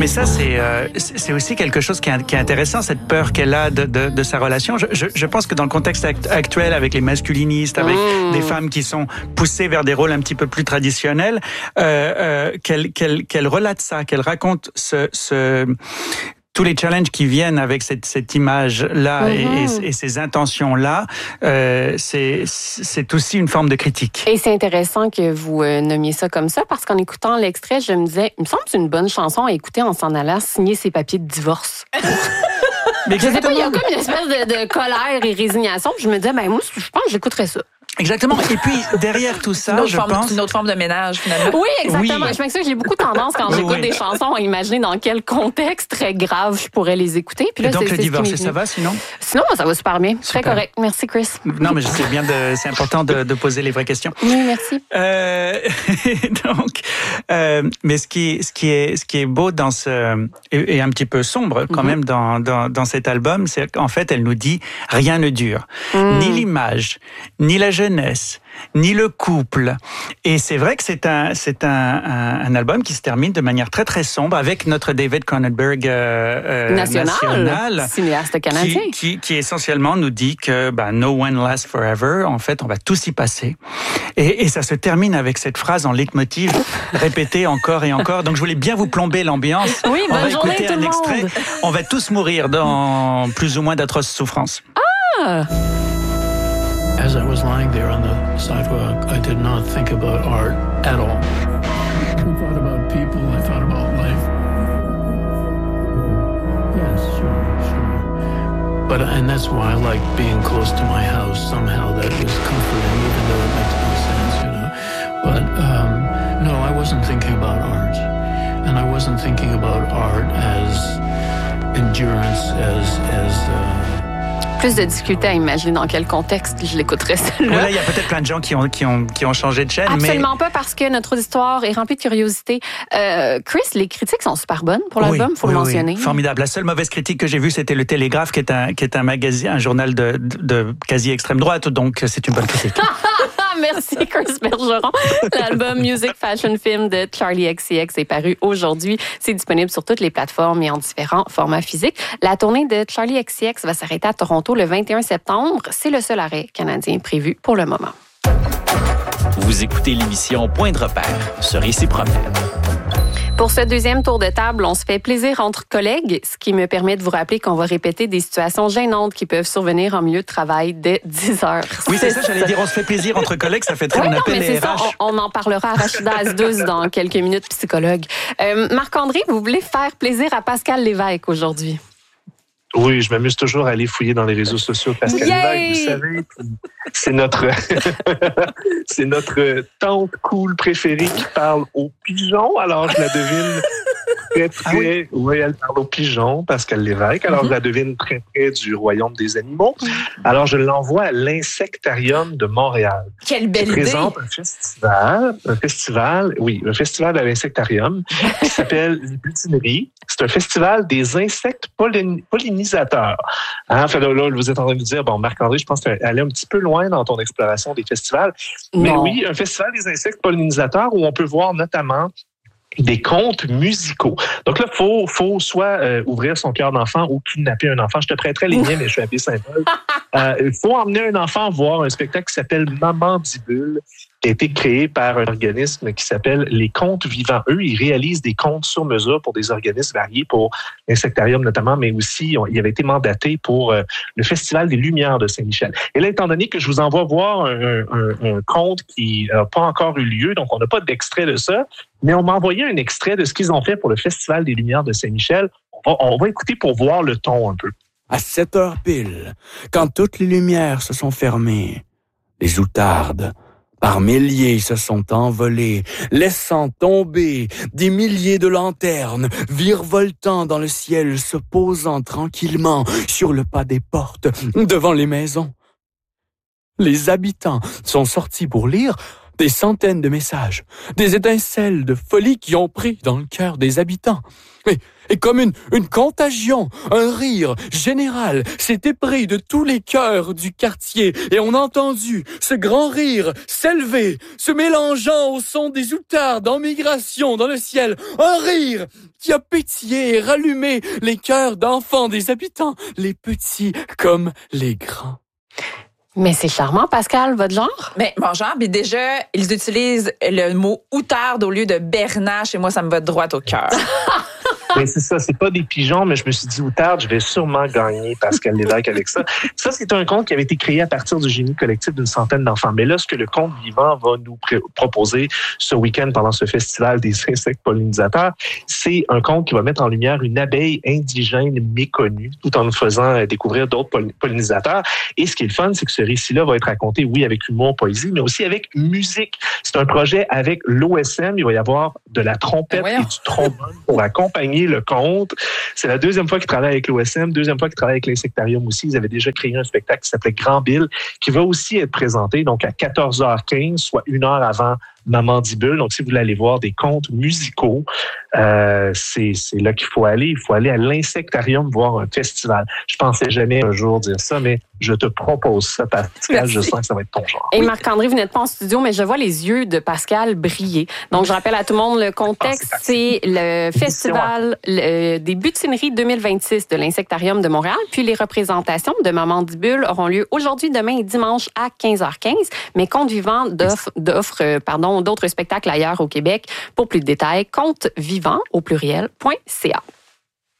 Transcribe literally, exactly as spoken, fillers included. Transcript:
Mais ça, c'est, euh, c'est aussi quelque chose qui est, qui est intéressant, cette peur qu'elle a de, de, de sa relation. Je, je, je pense que dans le contexte actuel, avec les masculinistes, avec mmh. des femmes qui sont poussées vers des rôles un petit peu plus traditionnels, euh, euh, qu'elle, qu'elle, qu'elle relate ça, qu'elle raconte ce... ce tous les challenges qui viennent avec cette, cette image-là mm-hmm. et, et, et ces intentions-là, euh, c'est, c'est aussi une forme de critique. Et c'est intéressant que vous euh, nommiez ça comme ça, parce qu'en écoutant l'extrait, je me disais, il me semble que c'est une bonne chanson à écouter en s'en allant signer ses papiers de divorce. Mais je sais pas, il y a comme une espèce de, de colère et résignation, puis je me disais, ben moi, je pense que j'écouterais ça. Exactement. Et puis, derrière tout ça, je forme, pense... C'est une autre forme de ménage, finalement. Oui, exactement. Oui. Je m'excuse, j'ai beaucoup tendance, quand j'écoute oui. des chansons, à imaginer dans quel contexte très grave je pourrais les écouter. Puis là, et donc, c'est, le c'est divorce, ça va, sinon? Sinon, ça va super bien. Super. Très correct. Merci, Chris. Non, mais c'est bien de, c'est important de, de poser les vraies questions. Oui, merci. Euh, donc, euh, mais ce qui, ce qui est, ce qui est beau dans ce, et, et un petit peu sombre, quand mm-hmm. même, dans, dans, dans cet album, c'est qu'en fait, elle nous dit, rien ne dure. Mm. Ni l'image, ni la jeunesse, ni le couple. Et c'est vrai que c'est un, c'est un, un, un album qui se termine de manière très très sombre avec notre David Cronenberg euh, national, national, cinéaste canadien, qui, qui, qui essentiellement nous dit que bah, no one lasts forever. En fait, on va tous y passer. Et, et ça se termine avec cette phrase en leitmotiv répétée encore et encore. Donc je voulais bien vous plomber l'ambiance. Oui, on bonne va journée écouter tout un le extrait. monde. On va tous mourir dans plus ou moins d'atroces souffrances. Ah. As I was lying there on the sidewalk, I did not think about art at all. I thought about people, I thought about life. Yes, sure, sure. But, and that's why I like being close to my house. Somehow that was comforting, even though it makes no sense, you know. But, um, no, I wasn't thinking about art. And I wasn't thinking about art as endurance, as, as, uh, plus de difficulté à imaginer dans quel contexte je l'écouterais celle-là. Voilà, il y a peut-être plein de gens qui ont, qui ont, qui ont changé de chaîne. Absolument mais... pas, parce que notre auditoire est rempli de curiosité. Euh, Chris, les critiques sont super bonnes pour l'album, il faut oui, le mentionner. Oui, formidable. La seule mauvaise critique que j'ai vue, c'était le Télégraphe, qui est un, qui est un magazine, un journal de, de, de quasi-extrême droite, donc c'est une bonne critique. Merci, Chris Bergeron. L'album Music Fashion Film de Charli X C X est paru aujourd'hui. C'est disponible sur toutes les plateformes et en différents formats physiques. La tournée de Charli X C X va s'arrêter à Toronto le vingt et un septembre. C'est le seul arrêt canadien prévu pour le moment. Vous écoutez l'émission Point de repère sur Ici Promène. Pour ce deuxième tour de table, on se fait plaisir entre collègues, ce qui me permet de vous rappeler qu'on va répéter des situations gênantes qui peuvent survenir en milieu de travail dès dix heures. Oui, c'est ça, j'allais dire, on se fait plaisir entre collègues, ça fait très, oui, on non, appelle mais les c'est R H. Ça, on, on en parlera à Rachida Azdouz dans quelques minutes, psychologue. Euh, Marc-André, vous voulez faire plaisir à Pascal Lévesque aujourd'hui? Oui, je m'amuse toujours à aller fouiller dans les réseaux sociaux. Pascal Lévesque, vous savez, c'est notre, c'est notre tante cool préférée qui parle aux pigeons. Alors, je la devine très, très... Ah oui? oui, elle parle aux pigeons, Pascal Lévesque. Alors, mm-hmm. je la devine très près du royaume des animaux. Mm-hmm. Alors, je l'envoie à l'Insectarium de Montréal. Quelle belle idée! Présente un festival, un festival, oui, un festival à l'Insectarium qui s'appelle les Butineries. C'est un festival des insectes pollin- pollinisateurs. Hein? Enfin, là, là, vous êtes en train de me dire, bon, Marc-André, je pense que tu es allé un petit peu loin dans ton exploration des festivals. Non. Mais oui, un festival des insectes pollinisateurs où on peut voir notamment des contes musicaux. Donc là, il faut, faut soit euh, ouvrir son cœur d'enfant ou kidnapper un enfant. Je te prêterai les miens, mais je suis un peu symbole. Euh, il faut emmener un enfant voir un spectacle qui s'appelle Mamandibule, qui a été créé par un organisme qui s'appelle Les Contes Vivants. Eux, ils réalisent des contes sur mesure pour des organismes variés, pour l'insectarium notamment, mais aussi, on, il avait été mandaté pour euh, le Festival des Lumières de Saint-Michel. Et là, étant donné que je vous envoie voir un, un, un conte qui n'a pas encore eu lieu, donc on n'a pas d'extrait de ça, mais on m'a envoyé un extrait de ce qu'ils ont fait pour le Festival des Lumières de Saint-Michel. On va, on va écouter pour voir le ton un peu. À sept heures pile, quand toutes les lumières se sont fermées, les outardes, par milliers, se sont envolés, laissant tomber des milliers de lanternes, virevoltant dans le ciel, se posant tranquillement sur le pas des portes, devant les maisons. Les habitants sont sortis pour lire Des centaines de messages, des étincelles de folie qui ont pris dans le cœur des habitants. Et, et comme une, une contagion, un rire général s'est épris de tous les cœurs du quartier et on a entendu ce grand rire s'élever, se mélangeant au son des outardes en migration dans le ciel. Un rire qui a pétillé et rallumé les cœurs d'enfants des habitants, les petits comme les grands. Mais c'est charmant, Pascal, votre genre? Mais mon genre, mais déjà, ils utilisent le mot outarde au lieu de bernache et moi, ça me va droit au cœur. Mais c'est ça, c'est pas des pigeons, mais je me suis dit, outarde, je vais sûrement gagner Pascal Lévesque avec ça. Ça, c'est un conte qui avait été créé à partir du génie collectif d'une centaine d'enfants. Mais là, ce que le conte vivant va nous pr- proposer ce week-end pendant ce festival des insectes pollinisateurs, c'est un conte qui va mettre en lumière une abeille indigène méconnue, tout en nous faisant découvrir d'autres poll- pollinisateurs. Et ce qui est le fun, c'est que ce récit-là va être raconté, oui, avec humour, poésie, mais aussi avec musique. C'est un projet avec l'O S M. Il va y avoir de la trompette et du trombone pour accompagner le conte. C'est la deuxième fois qu'ils travaillent avec l'O S M, deuxième fois qu'ils travaillent avec l'Insectarium aussi. Ils avaient déjà créé un spectacle qui s'appelait Grand Bill, qui va aussi être présenté donc à quatorze heures quinze, soit une heure avant Mamandibule. Donc, si vous voulez aller voir des contes musicaux, euh, c'est, c'est là qu'il faut aller. Il faut aller à l'Insectarium voir un festival. Je pensais jamais un jour dire ça, mais je te propose ça, Pascal. Je sens que ça va être ton genre. Et Marc-André, vous n'êtes pas en studio, mais je vois les yeux de Pascal briller. Donc, je rappelle à tout le monde le contexte. Ah, c'est, c'est le festival le, des butineries deux mille vingt-six de l'Insectarium de Montréal. Puis, les représentations de Mamandibule auront lieu aujourd'hui, demain et dimanche à quinze heures quinze. Mais Contes vivants d'offre, d'offre, pardon, d'autres spectacles ailleurs au Québec. Pour plus de détails, contes vivants au pluriel point c a.